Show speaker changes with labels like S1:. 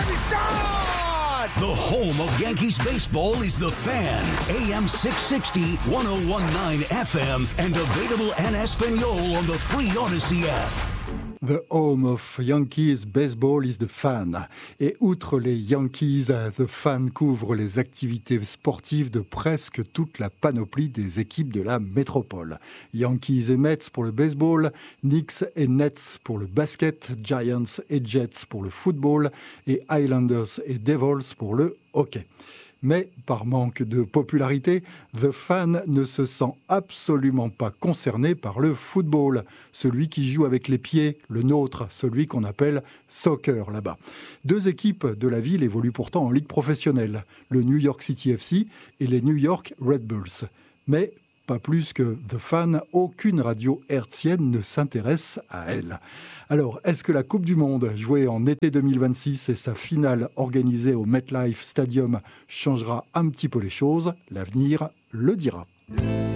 S1: The home of Yankees baseball is The Fan. AM 660, 1019 FM, and available en Espanol on the free Odyssey app.
S2: The home of Yankees baseball is The Fan. Et outre les Yankees, The Fan couvre les activités sportives de presque toute la panoplie des équipes de la métropole. Yankees et Mets pour le baseball, Knicks et Nets pour le basket, Giants et Jets pour le football et Islanders et Devils pour le hockey. Mais par manque de popularité, The Fan ne se sent absolument pas concerné par le football, celui qui joue avec les pieds, le nôtre, celui qu'on appelle soccer là-bas. Deux équipes de la ville évoluent pourtant en ligue professionnelle, le New York City FC et les New York Red Bulls. Mais pas plus que The Fan, aucune radio hertzienne ne s'intéresse à elle. Alors, est-ce que la Coupe du Monde, jouée en été 2026 et sa finale organisée au MetLife Stadium changera un petit peu les choses ? L'avenir le dira.